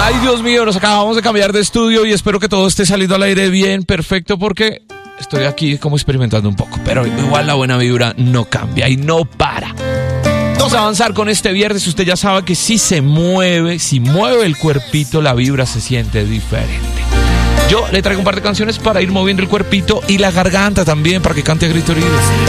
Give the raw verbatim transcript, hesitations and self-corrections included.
Ay, Dios mío, nos acabamos de cambiar de estudio y espero que todo esté saliendo al aire bien, perfecto, porque estoy aquí como experimentando un poco. Pero igual la buena vibra no cambia y no para. Vamos a avanzar con este viernes. Usted ya sabe que si se mueve, si mueve el cuerpito, la vibra se siente diferente. Yo le traigo un par de canciones para ir moviendo el cuerpito y la garganta también, para que cante a grito herido.